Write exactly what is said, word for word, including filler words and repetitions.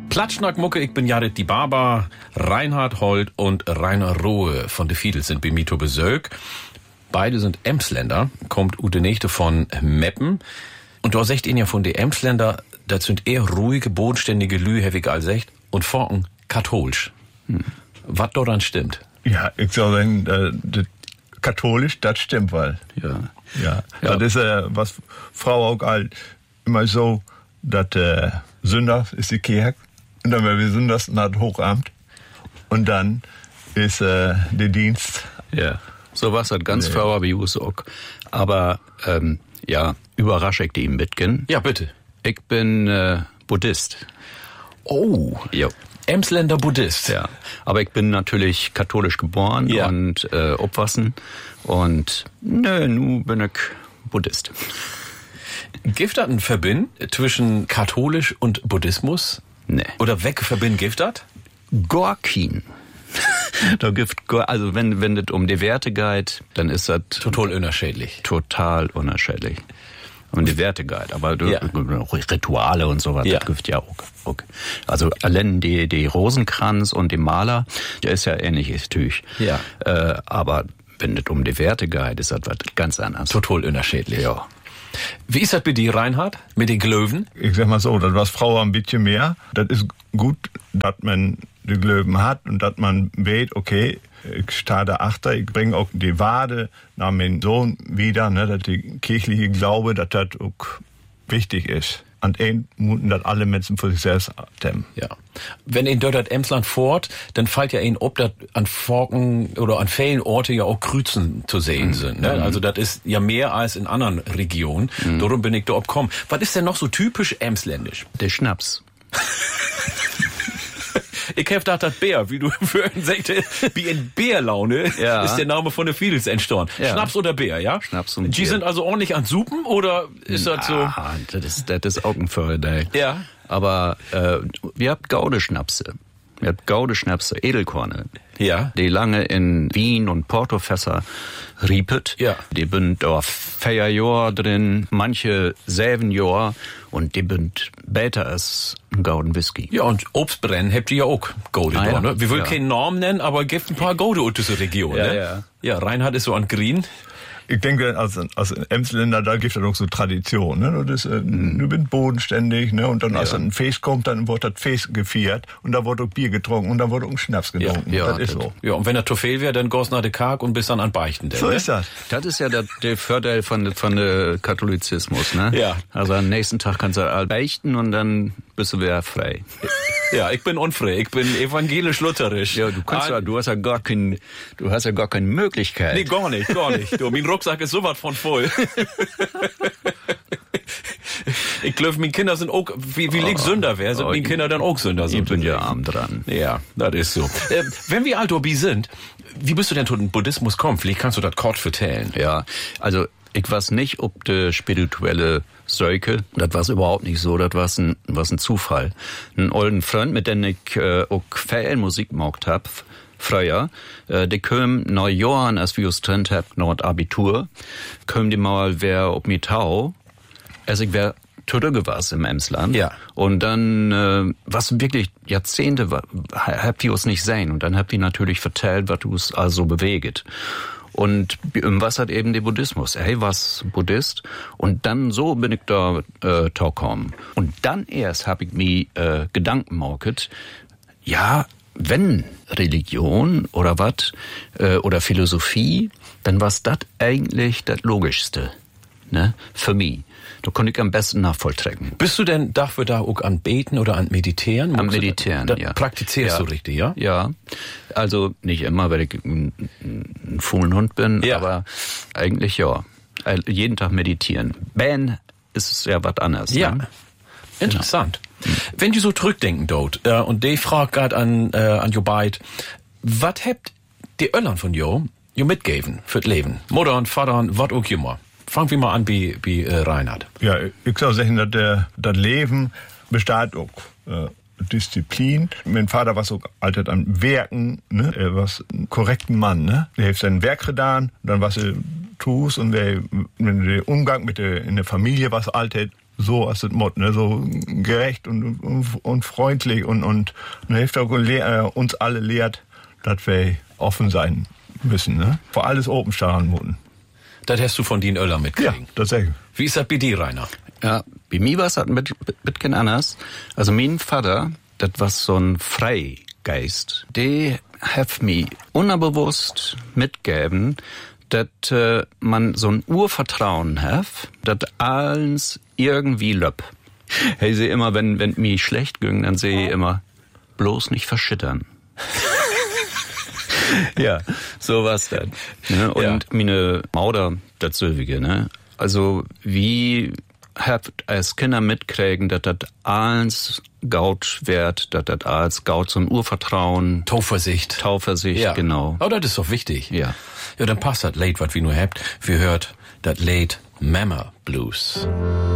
Platschnack-Mucke, ich bin Jared die Barber, Reinhard Holt und Rainer Rohe von de Fiedels sind bei mir zu Besök. Beide sind Emsländer, kommt Ute Nächte von Meppen. Und da sagt ihn ja von de Emsländer, das sind eher ruhige, bodenständige Lü, hab ich all secht, und Forken katholisch. Hm. Was daran stimmt? Ja, ich soll sagen, äh, das katholisch, das stimmt, weil. Ja. Ja. Ja. Das ist äh, was Frau auch all immer so, dass äh, Sünder ist die Kirche. Und dann werden wir Sündags nach Hochamt. Und dann ist äh, der Dienst. Ja, so was hat ganz Frau wie us auch. Aber, ähm, ja, überrasche ich die im Bitgen. Ja, bitte. Ich bin äh, Buddhist. Oh. Jo. Emsländer Buddhist. Ja, aber ich bin natürlich katholisch geboren ja. und äh, aufwachsen. Und nö, nu bin ich Buddhist. Gibt das einen Verbind zwischen katholisch und Buddhismus? Nee. Oder weg verbinden gibt das? Gorkin. Da gibt, also wenn, wenn es um die Werte geht, dann ist das total unerschädlich. Total unerschädlich. Um die Werte geht, aber ja. Rituale und so was, ja. das gibt ja auch. Okay. Also allein die, die Rosenkranz und die Maler, der ist ja ähnliches Tüch. Ja. Äh, aber wenn es um die Werte geht, ist das was ganz anderes. Total unerschädlich. Ja. Wie ist das bei dir, Reinhard, mit den Glöwen? Ich sag mal so, das was Frau ein bisschen mehr. Das ist gut, dass man die Glöwen hat und dass man weiß, okay, ich starte achter, ich bringe auch die Wade nach meinem Sohn wieder, ne, dass die kirchliche Glaube, dass das auch wichtig ist. Und ein muten das alle Menschen für sich selbst haben. Ja. Wenn in dort Emsland fort, dann fällt ja ihnen ob, dass an Forken oder an vielen Orten ja auch Kreuzen zu sehen mhm. sind. Ne? Also das ist ja mehr als in anderen Regionen. Mhm. Darum bin ich da obkommen. Was ist denn noch so typisch emsländisch? Der Schnaps. Ich hab gedacht, das Bär, wie du vorhin sagte, wie in Bärlaune ja. ist der Name von der Fiedels entstanden. Ja. Schnaps oder Bär, ja? Schnaps und Die Bier. sind also ordentlich an Suppen oder ist das so? Ah, das ist, das ist Augenförde. Ja. Aber äh, wir habt Gaudeschnapse. Wir habt Gaudeschnapse, Edelkorne. Ja. Die lange in Wien und Portofässer riepet. Ja. Die bünd da vier Jahr drin, manche sieben Jahr und die bünd besser als ein Gauden Whisky. Ja, und Obstbrennen habt ihr ja auch Gaude ah, da, ja. ne? Wir wollen ja. keinen Namen nennen, aber gibt ein paar Gaude in dieser Region, ja, ne? Ja. Ja, Reinhard ist so an Green. Ich denke, als, als Emsländer, da gibt es ja noch so Tradition, ne? Das, äh, mhm. Du bist bodenständig, ne? Und dann, als ja. dann ein Fest kommt, dann wird das Fest gefeiert und da wird auch Bier getrunken und dann wird auch Schnaps getrunken. Ja, ja, das ist so. Ja, und wenn er Trophäe wäre, dann goss nach de Karg und bis dann an Beichten. So ne? ist das. Das ist ja der, der Vorteil von, von der Katholizismus, ne? Ja. Also am nächsten Tag kannst du all beichten und dann bist du wieder frei. Ja, ich bin unfrei. Ich bin evangelisch-lutherisch. Ja, du kannst ah, ja, du hast ja gar kein, du hast ja gar keine Möglichkeit. Nee, gar nicht, gar nicht. Du, mein Rucksack ist sowas von voll. Ich glaube, meine Kinder sind auch, wie, wie liegt Sünder wäre, sind oh, meine Kinder dann auch Sünder. Ich bin ja arm dran. Ja, das ist so. äh, wenn wir Altobi sind, wie bist du denn zu dem Buddhismus kommen? Vielleicht kannst du das kurz vertellen. Ja, also ich weiß nicht, ob de spirituelle Söke, das war überhaupt nicht so, das war ein, was ein Zufall. Ein olden Freund, mit dem ich äh, auch viel Musik gemacht hab, früher, äh, die kam nach Jahren, als wir uns getrennt hab, nach Abitur, kam die mal wer ob mi Tau, als ich wär zurückgewars im Emsland. Ja. Und dann, äh, was wirklich Jahrzehnte, hab wir uns nicht sehen. Und dann hab ich natürlich vertellt, was uns also bewegt. Und was hat eben der Buddhismus? Hey, was Buddhist? Und dann so bin ich da äh, gekommen. Und dann erst habe ich mir äh, Gedanken gemacht, ja, wenn Religion oder was, äh, oder Philosophie, dann war's das eigentlich das Logischste, ne, für mich. Da konnte ich am besten nachvolltrecken. Bist du denn dafür da auch an Beten oder an Meditieren? Am Meditieren, da, ja. Praktizierst ja. du richtig, ja? Ja, also nicht immer, weil ich ein, ein faulen Hund bin, ja. aber eigentlich ja. Jeden Tag meditieren. Ben ist ja was anderes. Ja, ne? Interessant. Genau. Wenn du so zurückdenken dort, äh, und die fragt gerade an, äh, an Jo Beid, was habt die Öllern von Jo, Jo mitgeben für das Leben? Mutter und Vater und was auch immer. Fangen wir mal an wie, wie äh, Reinhard. Ja, ich soll sagen, dass der, das Leben besteht auch äh, Disziplin. Mein Vater war so altert an Werken, ne? Er war ein korrekten Mann, ne? Er hat sein Werk getan, dann was er tust und wer, wenn der Umgang mit der, in der Familie was altert, so als es Mott, ne, so gerecht und, und, und freundlich und, und, und hilft auch uns alle lehrt, dass wir offen sein müssen, ne? Vor alles open stehen müssen. Das hast du von Dien Oeller Ja, mitkriegen. das sag ich. Wie ist das bei dir, Rainer? Ja, bei mir war es ein bisschen anders. Also mein Vater, das war so ein Freigeist, der hat mir unbewusst mitgegeben, dass äh, man so ein Urvertrauen hat, dass alles irgendwie löpp. Hey, sehe immer, wenn wenn mir schlecht ging, dann sehe ich immer, bloß nicht verschittern. Ja, so war's dann. Ne? Und Ja. meine Mauder, das Sylvige, ne? Also, wie habt als Kinder mitkriegen, dass das alles gaut wird, dass das alles gaut so ein Urvertrauen, Tauversicht. Tauversicht, Ja. genau. Oh, das ist doch wichtig. Ja. Ja, dann passt das Lied, was wir nur habt. Wir hört das Lied Mama Blues.